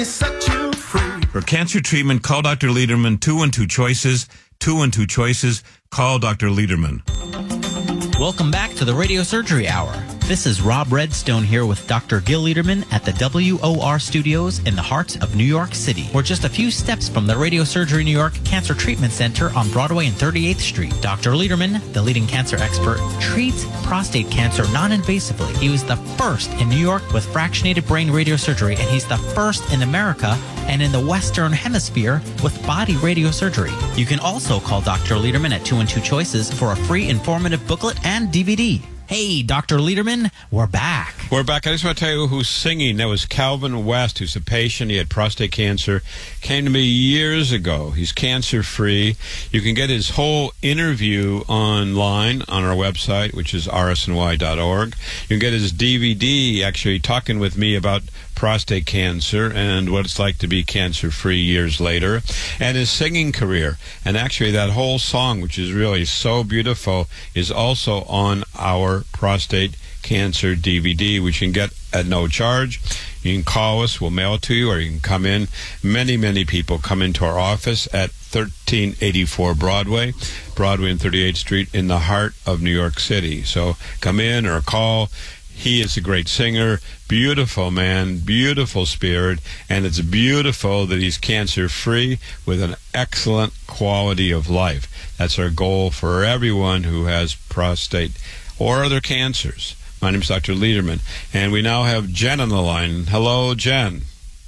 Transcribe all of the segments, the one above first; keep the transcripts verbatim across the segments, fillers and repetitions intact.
Set you free. For cancer treatment, call Doctor Lederman. Two and two choices. Two and two choices. Call Doctor Lederman. Welcome back to the Radio Surgery Hour. This is Rob Redstone here with Doctor Gil Lederman at the W O R Studios in the heart of New York City. We're just a few steps from the Radio Surgery New York Cancer Treatment Center on Broadway and thirty-eighth Street. Doctor Lederman, the leading cancer expert, treats prostate cancer non-invasively. He was the first in New York with fractionated brain radiosurgery, and he's the first in America and in the Western Hemisphere with body radiosurgery. You can also call Doctor Lederman at two and two choices for a free informative booklet and D V D. Hey, Doctor Lederman, we're back. We're back. I just want to tell you who's singing. That was Calvin West, who's a patient. He had prostate cancer. Came to me years ago. He's cancer-free. You can get his whole interview online on our website, which is r s n y dot org. You can get his D V D, actually, talking with me about prostate cancer and what it's like to be cancer-free years later, and his singing career. And actually, that whole song, which is really so beautiful, is also on our prostate cancer D V D, which you can get at no charge. You can call us, we'll mail it to you, or you can come in. Many, many people come into our office at thirteen eighty-four Broadway, Broadway and thirty-eighth Street in the heart of New York City. So come in or call. He is a great singer, beautiful man, beautiful spirit, and it's beautiful that he's cancer-free with an excellent quality of life. That's our goal for everyone who has prostate or other cancers. My name is Doctor Lederman, and we now have Jen on the line. Hello, Jen.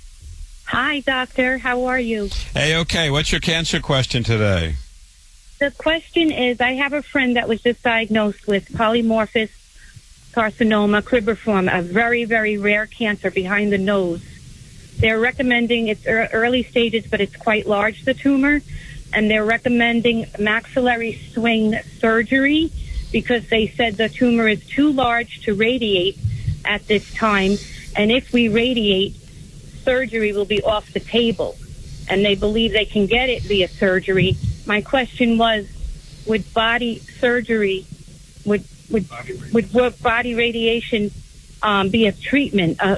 Hi, doctor. How are you? Hey, okay. What's your cancer question today? The question is, I have a friend that was just diagnosed with polymorphous carcinoma cribriform, a very, very rare cancer behind the nose. They're recommending, it's early stages, but it's quite large, the tumor, and they're recommending maxillary swing surgery because they said the tumor is too large to radiate at this time, and if we radiate, surgery will be off the table, and they believe they can get it via surgery. My question was, would body surgery, would would would, would body radiation um, be a treatment? Uh,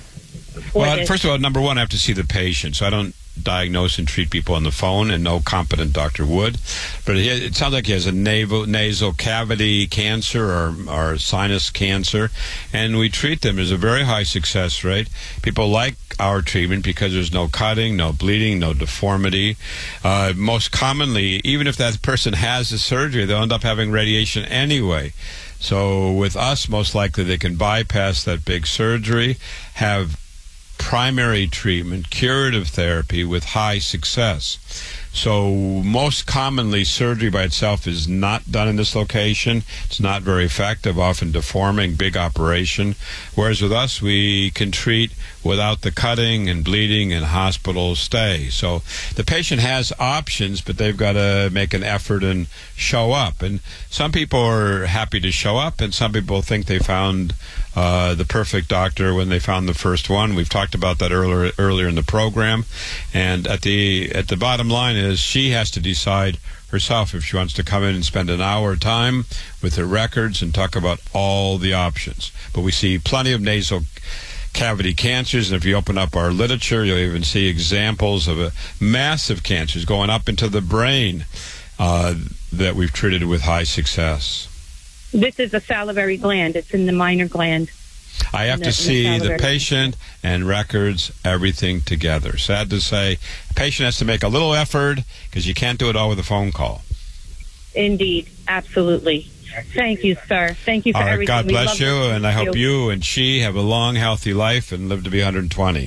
for well, this? First of all, number one, I have to see the patient, so I don't diagnose and treat people on the phone, and no competent doctor would. But it, it sounds like he has a nasal, nasal cavity cancer or, or sinus cancer, and we treat them. There's a very high success rate. People like our treatment because there's no cutting, no bleeding, no deformity. Uh, most commonly, even if that person has the surgery, they'll end up having radiation anyway. So with us, most likely they can bypass that big surgery, have primary treatment, curative therapy with high success. So most commonly, surgery by itself is not done in this location. It's not very effective, often deforming, big operation. Whereas with us, we can treat without the cutting and bleeding and hospital stay. So the patient has options, but they've got to make an effort and show up. And some people are happy to show up, and some people think they found uh, the perfect doctor when they found the first one. We've talked about that earlier earlier in the program. And at the at the bottom line is she has to decide herself if she wants to come in and spend an hour time with her records and talk about all the options. But we see plenty of nasal cavity cancers, and if you open up our literature, you'll even see examples of a massive cancers going up into the brain uh, that we've treated with high success. This is a salivary gland. It's in the minor gland. I have the, to see the, the patient and records, everything together. Sad to say, a patient has to make a little effort because you can't do it all with a phone call. Indeed. Absolutely. Thank you, sir. Thank you for all right, everything. God We bless love you, listening and I to hope you. you and she have a long, healthy life and live to be one hundred twenty.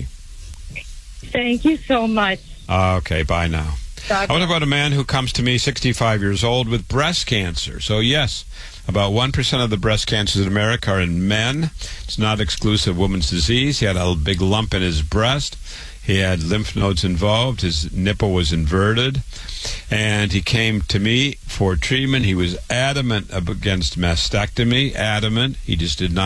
Thank you so much. Uh, okay, bye now. God I want to about a man who comes to me, sixty-five years old, with breast cancer. So, yes, about one percent of the breast cancers in America are in men. It's not exclusive woman's disease. He had a big lump in his breast. He had lymph nodes involved. His nipple was inverted. And he came to me for treatment. He was adamant against mastectomy, adamant. He just did not